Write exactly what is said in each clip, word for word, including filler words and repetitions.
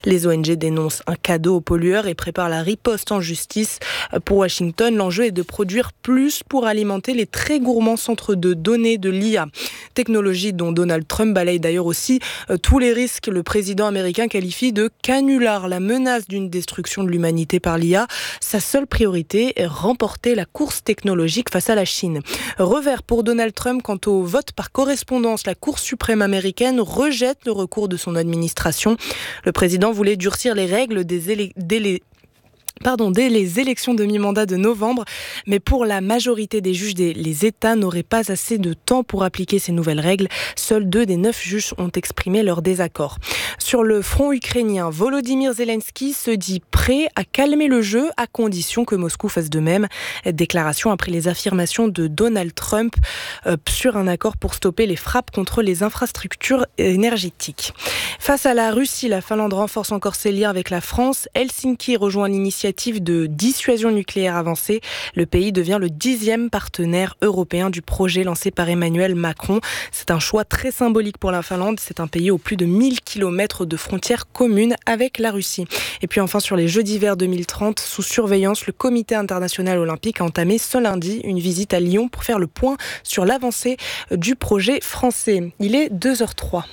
Les O N G dénoncent un cadeau aux pollueurs et préparent la riposte en justice. Pour Washington, l'enjeu est de produire plus pour alimenter les très gourmands centres de données de l'I A. Technologie dont Donald Trump balaye d'ailleurs aussi tous les risques. Le président américain qualifie de canular la menace d'une destruction de l'humanité par l'I A. Sa seule priorité est remporter la course technologique face à la Chine. Revers pour Donald Trump quant au vote par correspondance. La Cour suprême américaine rejette le recours de son administration. Le président voulait durcir les règles des élé- délais. Pardon, dès les élections de mi-mandat de novembre, mais pour la majorité des juges, des, les États n'auraient pas assez de temps pour appliquer ces nouvelles règles. Seuls deux des neuf juges ont exprimé leur désaccord. Sur le front ukrainien, Volodymyr Zelensky se dit prêt à calmer le jeu à condition que Moscou fasse de même. Déclaration après les affirmations de Donald Trump euh, sur un accord pour stopper les frappes contre les infrastructures énergétiques. Face à la Russie, la Finlande renforce encore ses liens avec la France. Helsinki rejoint l'initiative de dissuasion nucléaire avancée. Le pays devient le dixième partenaire européen du projet lancé par Emmanuel Macron. C'est un choix très symbolique pour la Finlande. C'est un pays aux plus de mille kilomètres de frontières communes avec la Russie. Et puis enfin, sur les Jeux d'hiver deux mille trente, sous surveillance, le Comité international olympique a entamé ce lundi une visite à Lyon pour faire le point sur l'avancée du projet français. Il est deux heures trois.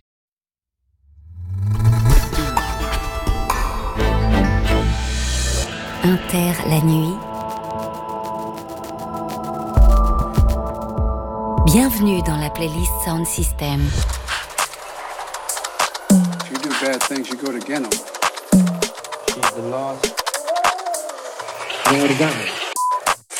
Inter la nuit. Bienvenue dans la playlist Sound System. If you do bad things, you go to Genom. She's the lost. You already got me.